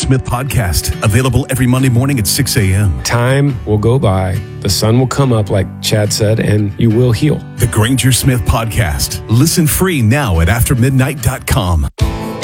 Smith Podcast, available every Monday morning at 6 a.m. Time will go by, the sun will come up, like Chad said, and you will heal. The Granger Smith Podcast. Listen free now at aftermidnight.com.